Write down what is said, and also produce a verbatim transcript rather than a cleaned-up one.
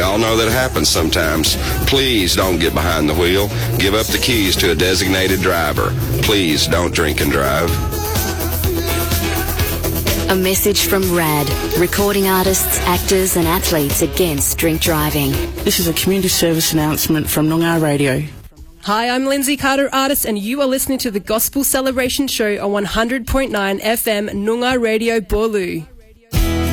all know that happens sometimes. Please don't get behind the wheel. Give up the keys to a designated driver. Please don't drink and drive. A message from RAD, recording artists, actors and athletes against drink driving. This is a community service announcement from Noongar Radio. Hi, I'm Lindsay Carter, artist, and you are listening to the Gospel Celebration Show on one hundred point nine F M Noongar Radio Bolu.